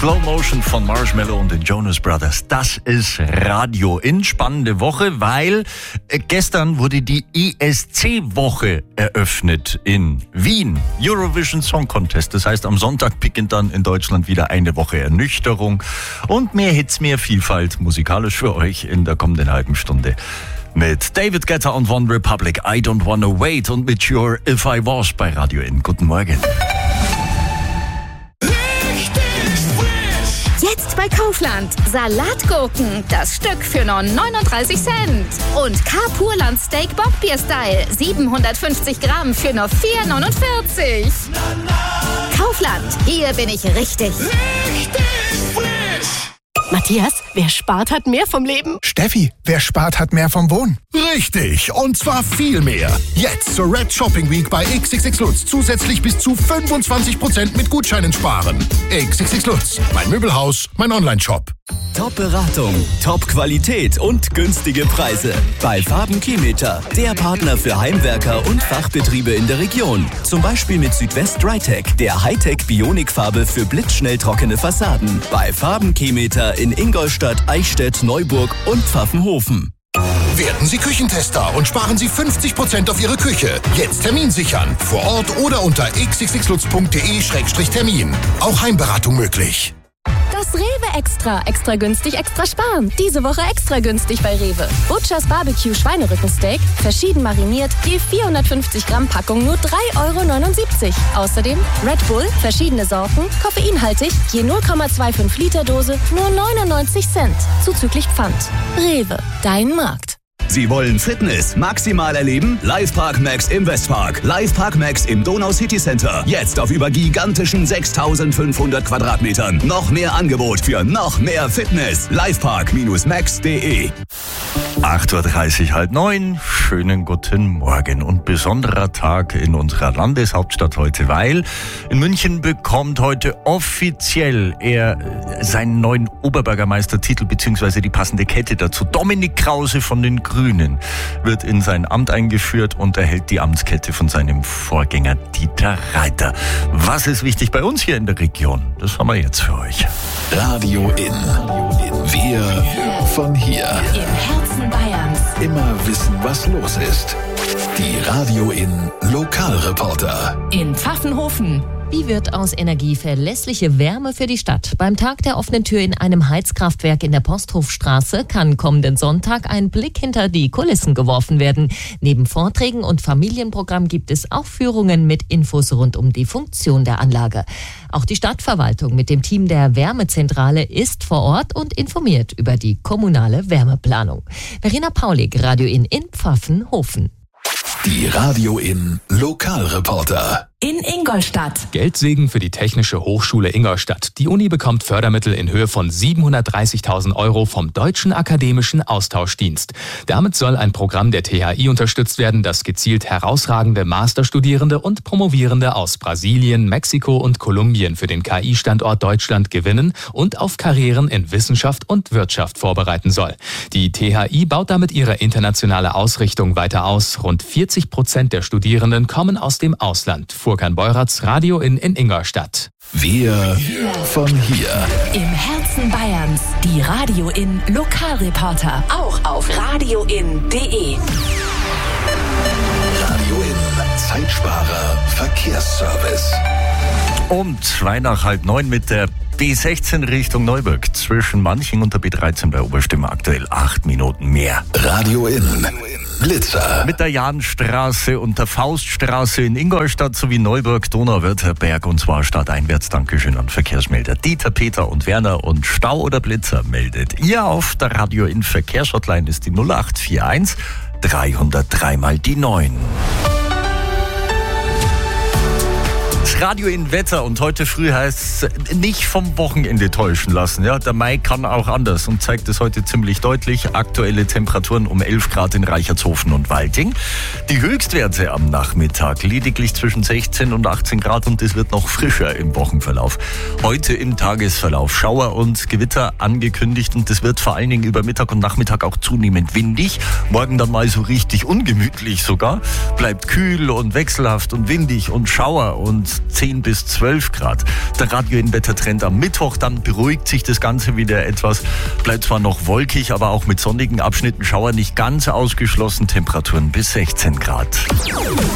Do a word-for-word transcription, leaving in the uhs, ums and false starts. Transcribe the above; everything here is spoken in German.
Slow Motion von Marshmello und den Jonas Brothers. Das ist Radio In. Spannende Woche, weil äh, gestern wurde die E S C-Woche eröffnet in Wien. Eurovision Song Contest. Das heißt, am Sonntag beginnt dann in Deutschland wieder eine Woche Ernüchterung und mehr Hits, mehr Vielfalt musikalisch für euch in der kommenden halben Stunde. Mit David Guetta und One Republic, I Don't Wanna Wait und mit Your If I Was bei Radio In. Guten Morgen. Jetzt bei Kaufland. Salatgurken, das Stück für nur neununddreißig Cent. Und K-Purland Steak Bockbier Style, siebenhundertfünfzig Gramm für nur vier neunundvierzig. Kaufland, hier bin ich richtig. Richtig frisch. Matthias, wer spart, hat mehr vom Leben. Steffi, wer spart, hat mehr vom Wohnen. Richtig, und zwar viel mehr. Jetzt zur Red Shopping Week bei X X X Lutz zusätzlich bis zu fünfundzwanzig Prozent mit Gutscheinen sparen. X X X Lutz, mein Möbelhaus, mein Online-Shop. Top-Beratung, Top-Qualität und günstige Preise. Bei Farben-Kilometer, der Partner für Heimwerker und Fachbetriebe in der Region. Zum Beispiel mit Südwest Drytech, der Hightech-Bionikfarbe für blitzschnell trockene Fassaden. Bei Farben-Kilometer in Ingolstadt, Eichstätt, Neuburg und Pfaffenhofen. Werden Sie Küchentester und sparen Sie fünfzig Prozent auf Ihre Küche. Jetzt Termin sichern. Vor Ort oder unter x x x lutz punkt d e Schrägstrich Termin. Auch Heimberatung möglich. Das Rewe Extra. Extra günstig, extra sparen. Diese Woche extra günstig bei Rewe. Butchers Barbecue Schweinerückensteak, verschieden mariniert, je vierhundertfünfzig Gramm Packung nur drei Euro neunundsiebzig. Außerdem Red Bull, verschiedene Sorten, koffeinhaltig, je null Komma fünfundzwanzig Liter Dose, nur neunundneunzig Cent. Zuzüglich Pfand. Rewe, dein Markt. Sie wollen Fitness maximal erleben? Livepark Max im Westpark. Livepark Max im Donau City Center. Jetzt auf über gigantischen sechstausendfünfhundert Quadratmetern. Noch mehr Angebot für noch mehr Fitness. Livepark Max punkt de. acht Uhr dreißig, halb neun. Schönen guten Morgen und besonderer Tag in unserer Landeshauptstadt heute, weil in München bekommt heute offiziell er seinen neuen Oberbürgermeistertitel bzw. die passende Kette dazu. Dominik Krause von den Grünen wird in sein Amt eingeführt und erhält die Amtskette von seinem Vorgänger Dieter Reiter. Was ist wichtig bei uns hier in der Region? Das haben wir jetzt für euch. Radio In. Wir von hier. Im Herzen Bayerns. Immer wissen, was los ist. Die Radio In Lokalreporter. In Pfaffenhofen. Wie wird aus Energie verlässliche Wärme für die Stadt? Beim Tag der offenen Tür in einem Heizkraftwerk in der Posthofstraße kann kommenden Sonntag ein Blick hinter die Kulissen geworfen werden. Neben Vorträgen und Familienprogramm gibt es auch Führungen mit Infos rund um die Funktion der Anlage. Auch die Stadtverwaltung mit dem Team der Wärmezentrale ist vor Ort und informiert über die kommunale Wärmeplanung. Verena Paulik, Radio In in Pfaffenhofen. Die Radio In Lokalreporter. In Ingolstadt. Geldsegen für die Technische Hochschule Ingolstadt. Die Uni bekommt Fördermittel in Höhe von siebenhundertdreißigtausend Euro vom Deutschen Akademischen Austauschdienst. Damit soll ein Programm der T H I unterstützt werden, das gezielt herausragende Masterstudierende und Promovierende aus Brasilien, Mexiko und Kolumbien für den K I-Standort Deutschland gewinnen und auf Karrieren in Wissenschaft und Wirtschaft vorbereiten soll. Die T H I baut damit ihre internationale Ausrichtung weiter aus. Rund vierzig Prozent der Studierenden kommen aus dem Ausland. Furkan Beuratz, Radio In in Ingolstadt. Wir von hier. Im Herzen Bayerns. Die Radio In Lokalreporter. Auch auf radio in punkt de. Radio In Zeitsparer Verkehrsservice. Um zwei nach halb neun mit der B sechzehn Richtung Neuburg. Zwischen Manching und der B dreizehn bei Oberstimme aktuell acht Minuten mehr. Radio In Blitzer. Mit der Jahnstraße und der Fauststraße in Ingolstadt sowie Neuburg, Donauwörtherberg und zwar stadteinwärts. Dankeschön an Verkehrsmelder Dieter, Peter und Werner. Und Stau oder Blitzer meldet ihr auf der Radio In Verkehrshotline ist die null acht vier eins dreihundertdrei mal die neun. Radio in Wetter und heute früh heißt es nicht vom Wochenende täuschen lassen. Ja, der Mai kann auch anders und zeigt es heute ziemlich deutlich. Aktuelle Temperaturen um elf Grad in Reichertshofen und Walting. Die Höchstwerte am Nachmittag lediglich zwischen sechzehn und achtzehn Grad und es wird noch frischer im Wochenverlauf. Heute im Tagesverlauf Schauer und Gewitter angekündigt und es wird vor allen Dingen über Mittag und Nachmittag auch zunehmend windig. Morgen dann mal so richtig ungemütlich sogar. Bleibt kühl und wechselhaft und windig und Schauer und zehn bis zwölf Grad. Der Radio-In-Wettertrend am Mittwoch, dann beruhigt sich das Ganze wieder etwas. Bleibt zwar noch wolkig, aber auch mit sonnigen Abschnitten Schauer nicht ganz ausgeschlossen. Temperaturen bis sechzehn Grad.